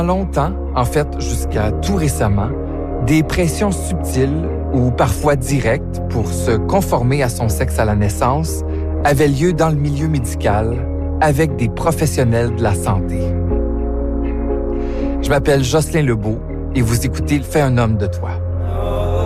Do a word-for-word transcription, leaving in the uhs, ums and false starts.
Longtemps, en fait jusqu'à tout récemment, des pressions subtiles ou parfois directes pour se conformer à son sexe à la naissance avaient lieu dans le milieu médical avec des professionnels de la santé. Je m'appelle Jocelyn Lebeau et vous écoutez Fais un homme de toi.